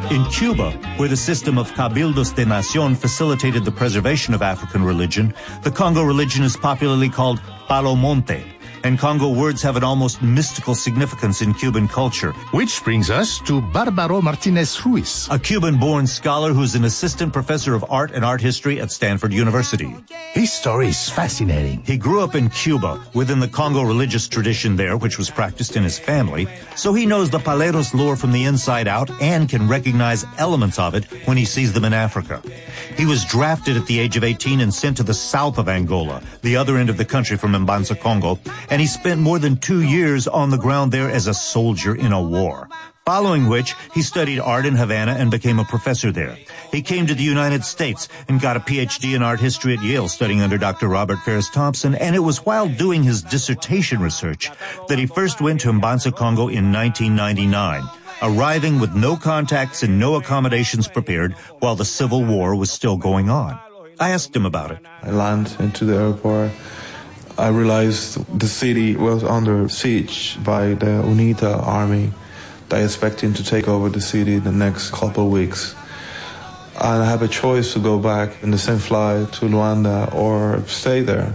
In Cuba, where the system of Cabildos de Nación facilitated the preservation of African religion, the Congo religion is popularly called Palo Monte, and Congo words have an almost mystical significance in Cuban culture. Which brings us to Bárbaro Martínez Ruiz, a Cuban-born scholar who's an assistant professor of art and art history at Stanford University. His story is fascinating. He grew up in Cuba, within the Congo religious tradition there, which was practiced in his family, so he knows the Paleros lore from the inside out and can recognize elements of it when he sees them in Africa. He was drafted at the age of 18 and sent to the south of Angola, the other end of the country from Mbanza, Congo, and he spent more than 2 years on the ground there as a soldier in a war. Following which, he studied art in Havana and became a professor there. He came to the United States and got a PhD in art history at Yale, studying under Dr. Robert Ferris Thompson, and it was while doing his dissertation research that he first went to Mbanza, Congo in 1999, arriving with no contacts and no accommodations prepared while the Civil War was still going on. I asked him about it. I landed into the airport. I realized the city was under siege by the UNITA army. They expecting to take over the city the next couple of weeks. And I have a choice to go back in the same flight to Luanda or stay there.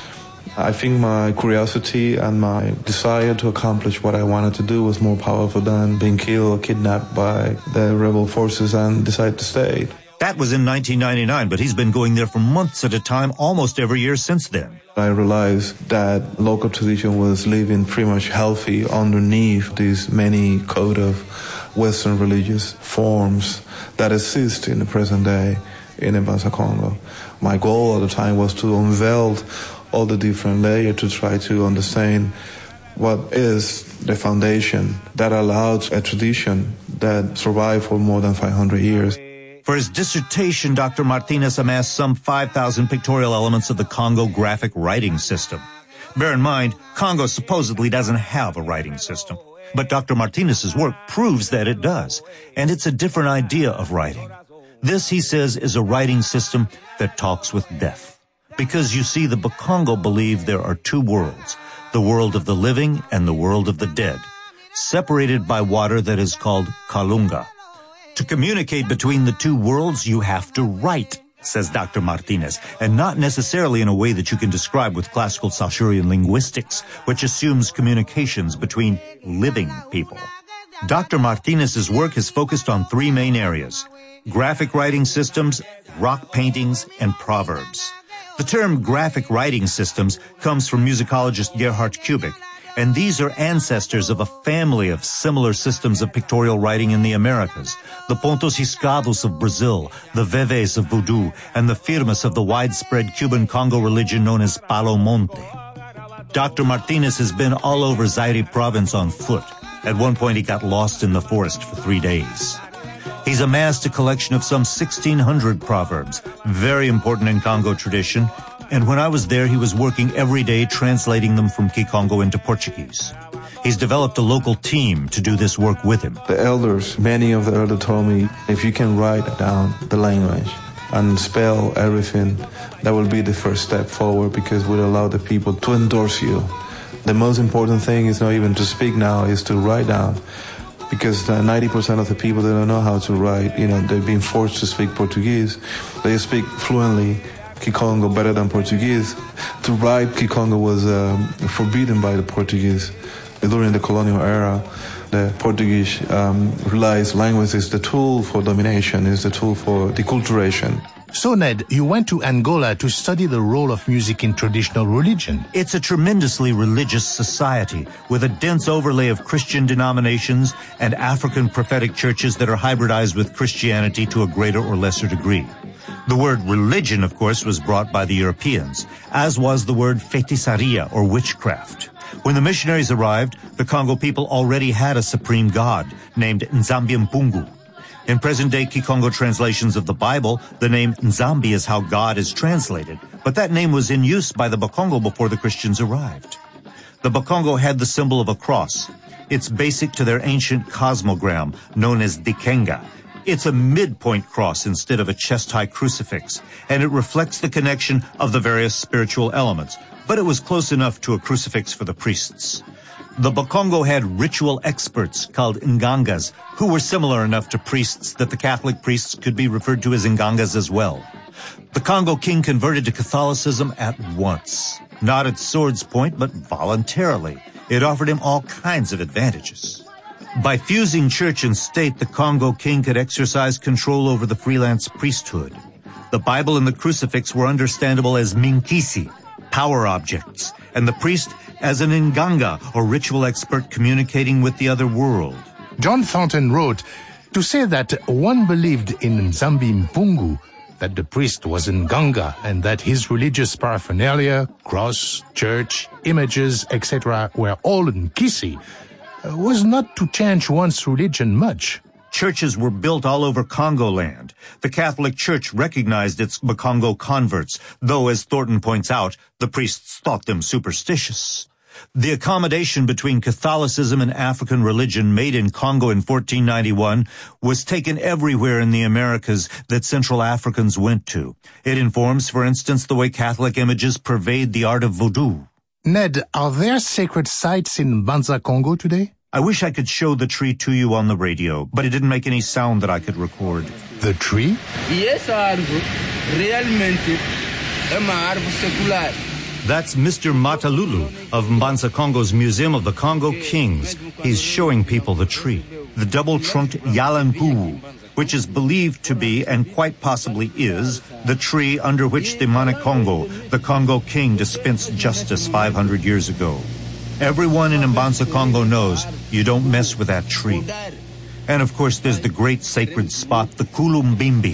I think my curiosity and my desire to accomplish what I wanted to do was more powerful than being killed or kidnapped by the rebel forces, and decided to stay. That was in 1999, but he's been going there for months at a time almost every year since then. I realized that local tradition was living pretty much healthy underneath these many code of Western religious forms that exist in the present day in Mbanza, Congo. My goal at the time was to unveil all the different layers to try to understand what is the foundation that allowed a tradition that survived for more than 500 years. For his dissertation, Dr. Martinez amassed some 5,000 pictorial elements of the Congo graphic writing system. Bear in mind, Congo supposedly doesn't have a writing system. But Dr. Martinez's work proves that it does, and it's a different idea of writing. This, he says, is a writing system that talks with death. Because you see, the Bakongo believe there are two worlds, the world of the living and the world of the dead, separated by water that is called Kalunga. To communicate between the two worlds, you have to write, says Dr. Martinez, and not necessarily in a way that you can describe with classical Saussurian linguistics, which assumes communications between living people. Dr. Martinez's work has focused on three main areas: graphic writing systems, rock paintings, and proverbs. The term graphic writing systems comes from musicologist Gerhard Kubik, and these are ancestors of a family of similar systems of pictorial writing in the Americas, the Pontos Riscados of Brazil, the Veves of Voodoo, and the Firmas of the widespread Cuban Congo religion known as Palo Monte. Dr. Martinez has been all over Zaire province on foot. At one point, he got lost in the forest for 3 days. He's amassed a collection of some 1,600 proverbs, very important in Congo tradition, and when I was there, he was working every day translating them from Kikongo into Portuguese. He's developed a local team to do this work with him. The elders, many of the elders told me, if you can write down the language and spell everything, that will be the first step forward, because it will allow the people to endorse you. The most important thing is not even to speak now, is to write down. Because 90% of the people, they don't know how to write. You know, they've been forced to speak Portuguese. They speak fluently Kikongo better than Portuguese. To write Kikongo was forbidden by the Portuguese during the colonial era. The Portuguese realized language is the tool for domination, is the tool for deculturation. So, Ned, you went to Angola to study the role of music in traditional religion. It's a tremendously religious society with a dense overlay of Christian denominations and African prophetic churches that are hybridized with Christianity to a greater or lesser degree. The word religion, of course, was brought by the Europeans, as was the word feitiçaria, or witchcraft. When the missionaries arrived, the Congo people already had a supreme god named Nzambi Mpungu. In present-day Kikongo translations of the Bible, the name Nzambi is how God is translated, but that name was in use by the Bakongo before the Christians arrived. The Bakongo had the symbol of a cross. It's basic to their ancient cosmogram, known as Dikenga. It's a midpoint cross instead of a chest-high crucifix, and it reflects the connection of the various spiritual elements, but it was close enough to a crucifix for the priests. The Bakongo had ritual experts called Ngangas, who were similar enough to priests that the Catholic priests could be referred to as Ngangas as well. The Congo king converted to Catholicism at once. Not at sword's point, but voluntarily. It offered him all kinds of advantages. By fusing church and state, the Congo king could exercise control over the freelance priesthood. The Bible and the crucifix were understandable as minkisi, power objects, and the priest as an nganga, or ritual expert communicating with the other world. John Thornton wrote, to say that one believed in Nzambi Mpungu, that the priest was Nganga, and that his religious paraphernalia, cross, church, images, etc., were all Nkisi, was not to change one's religion much. Churches were built all over Congo land. The Catholic Church recognized its Bakongo converts, though, as Thornton points out, the priests thought them superstitious. The accommodation between Catholicism and African religion made in Congo in 1491 was taken everywhere in the Americas that Central Africans went to. It informs, for instance, the way Catholic images pervade the art of voodoo. Ned, are there sacred sites in Mbanza Congo today? I wish I could show the tree to you on the radio, but it didn't make any sound that I could record. The tree? Yes, árvore. Realmente é uma árvore secular. That's Mr. Matalulu of Mbanza Congo's Museum of the Congo Kings. He's showing people the tree, the double-trunked Yalankuwu, which is believed to be, and quite possibly is, the tree under which the Manikongo, the Congo king, dispensed justice 500 years ago. Everyone in Mbanza Congo knows you don't mess with that tree. And of course there's the great sacred spot, the Kulumbimbi,